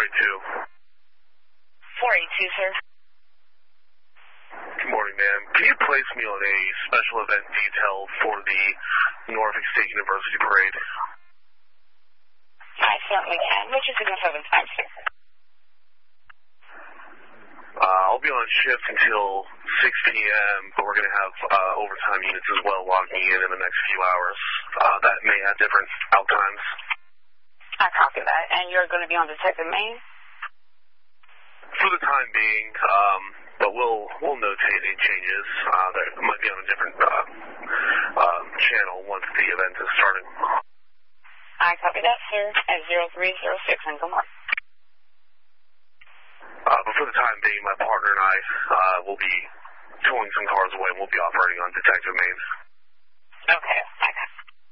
482. 482, sir. Good morning, ma'am. Can you place me on a special event detail for the Norfolk State University Parade? I certainly can. What's your signal service time, sir? I'll be on shift until 6 p.m., but we're going to have overtime units as well logging in the next few hours. That may have different out times. I copy that. And you're going to be on Detective Main? For the time being, but we'll notate any changes. That might be on a different channel once the event is started. I copy that, sir, at 0306 and good morning. But for the time being, my partner and I will be towing some cars away and we'll be operating on Detective Main. Okay.